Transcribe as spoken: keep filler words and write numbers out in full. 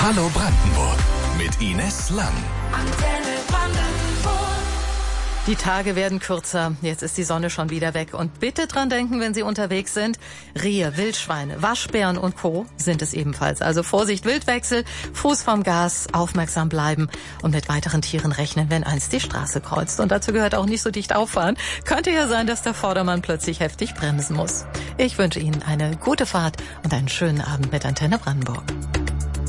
Hallo Brandenburg mit Ines Lang. Antenne Brandenburg. Die Tage werden kürzer, jetzt ist die Sonne schon wieder weg. Und bitte dran denken, wenn Sie unterwegs sind, Rehe, Wildschweine, Waschbären und Co. sind es ebenfalls. Also Vorsicht, Wildwechsel, Fuß vom Gas, aufmerksam bleiben und mit weiteren Tieren rechnen, wenn eins die Straße kreuzt. Und dazu gehört auch nicht so dicht auffahren. Könnte ja sein, dass der Vordermann plötzlich heftig bremsen muss. Ich wünsche Ihnen eine gute Fahrt und einen schönen Abend mit Antenne Brandenburg.